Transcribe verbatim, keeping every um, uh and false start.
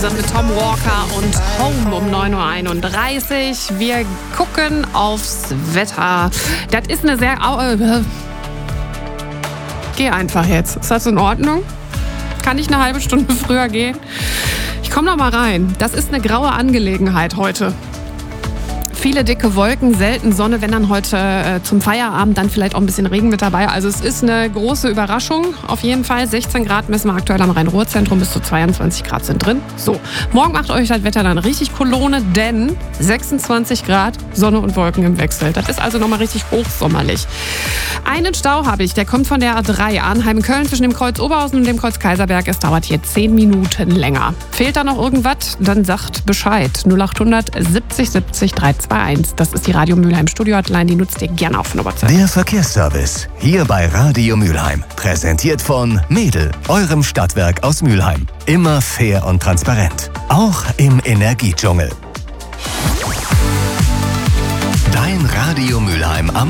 zusammen mit Tom Walker und Home um neun Uhr einunddreißig. Wir gucken aufs Wetter. Das ist eine sehr... Äh, geh einfach jetzt. Ist das in Ordnung? Kann ich eine halbe Stunde früher gehen? Ich komme noch mal rein. Das ist eine graue Angelegenheit heute. Viele dicke Wolken, selten Sonne, wenn dann heute äh, zum Feierabend dann vielleicht auch ein bisschen Regen mit dabei. Also es ist eine große Überraschung auf jeden Fall. sechzehn Grad messen wir aktuell am Rhein-Ruhr-Zentrum, bis zu zweiundzwanzig Grad sind drin. So, morgen macht euch das Wetter dann richtig Kolone, denn sechsundzwanzig Grad, Sonne und Wolken im Wechsel. Das ist also nochmal richtig hochsommerlich. Einen Stau habe ich, der kommt von der A drei, Arnheim-Köln zwischen dem Kreuz Oberhausen und dem Kreuz Kaiserberg. Es dauert hier zehn Minuten länger. Fehlt da noch irgendwas? Dann sagt Bescheid. null acht hundert siebzig siebzig dreihundertveinundzwanzig. Das ist die Radio Mülheim Studio-Hotline, die nutzt ihr gerne auf Nummerzeit. Der Verkehrsservice, hier bei Radio Mülheim. Präsentiert von Mädel, eurem Stadtwerk aus Mülheim. Immer fair und transparent. Auch im Energiedschungel. Dein Radio Mülheim am